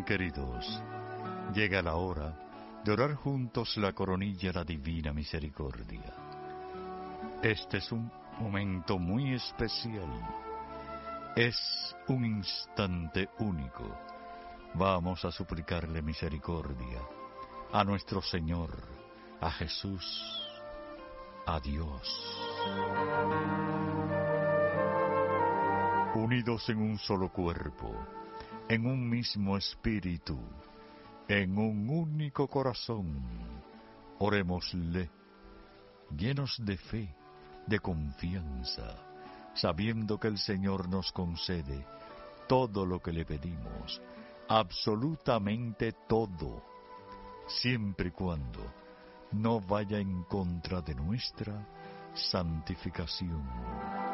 Queridos, llega la hora de orar juntos la coronilla de la Divina Misericordia. Este es un momento muy especial. Es un instante único. Vamos a suplicarle misericordia a nuestro Señor, a Jesús, a Dios. Unidos en un solo cuerpo, en un mismo espíritu, en un único corazón, orémosle, llenos de fe, de confianza, sabiendo que el Señor nos concede todo lo que le pedimos, absolutamente todo, siempre y cuando no vaya en contra de nuestra santificación.